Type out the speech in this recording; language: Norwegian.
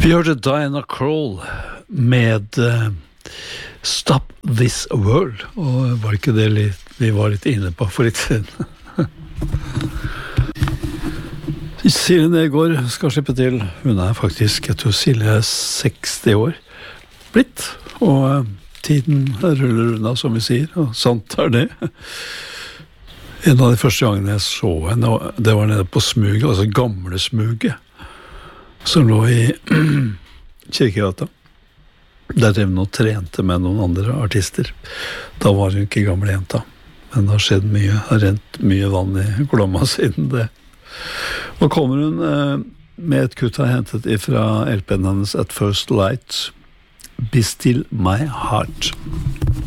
Vi hørte Diana Krall med Stop This World, og var ikke det vi var litt inne på for litt siden. Silje Nergård skal slippe til. Hun faktisk, jeg tror Silje 60 år blitt, og tiden ruller unna, som vi sier, og sant det. En av de første gangene jeg så henne, det var nede på Smuget, altså gamle Smuget, som lå i Kirkegata. Der drev hun og trente med noen andre artister. Da var hun ikke gamle jenta, men det har skjedd mye, har rent mye vann i Glomma siden det. Nå kommer hun med et kutt har hentet fra LP-en hennes At First Light, Be Still My Heart.